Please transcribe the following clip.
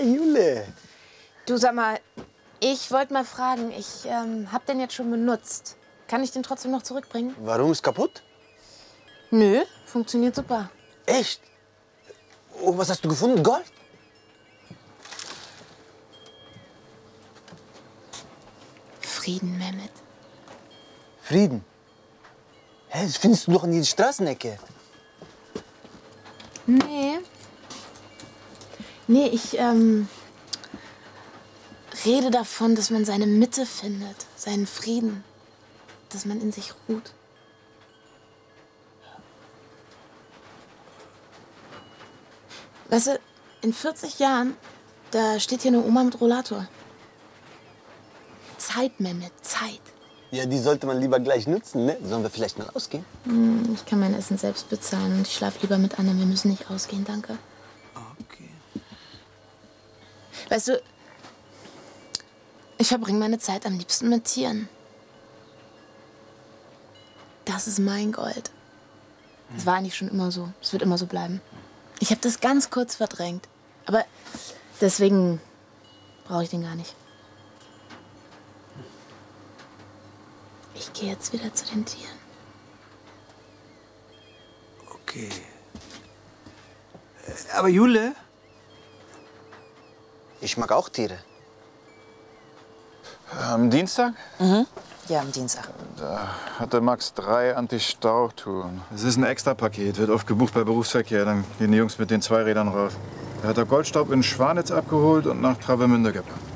Jule. Du, sag mal, ich wollte mal fragen, ich hab den jetzt schon benutzt. Kann ich den trotzdem noch zurückbringen? Warum, ist kaputt? Nö, funktioniert super. Echt? Und was hast du gefunden? Gold? Frieden, Mehmet. Frieden? Hä, das findest du doch in jeder Straßenecke. Nee. Nee, ich rede davon, dass man seine Mitte findet, seinen Frieden, dass man in sich ruht. Weißt du, in 40 Jahren, da steht hier eine Oma mit Rollator. Zeit, Mehmet, Zeit. Ja, die sollte man lieber gleich nutzen, ne? Sollen wir vielleicht mal ausgehen? Ich kann mein Essen selbst bezahlen und ich schlafe lieber mit anderen. Wir müssen nicht ausgehen, danke. Okay. Weißt du, ich verbringe meine Zeit am liebsten mit Tieren. Das ist mein Gold. Das war eigentlich schon immer so. Es wird immer so bleiben. Ich habe das ganz kurz verdrängt. Aber deswegen brauche ich den gar nicht. Ich gehe jetzt wieder zu den Tieren. Okay. Aber Jule? Ich mag auch Tiere. Am Dienstag? Ja, am Dienstag. Da hatte Max 3 Anti-Stau-Touren. Es ist ein Extra-Paket, wird oft gebucht bei Berufsverkehr. Dann gehen die Jungs mit den 2 Rädern raus. Da hat er Goldstaub in Schwanitz abgeholt und nach Travemünde gebracht.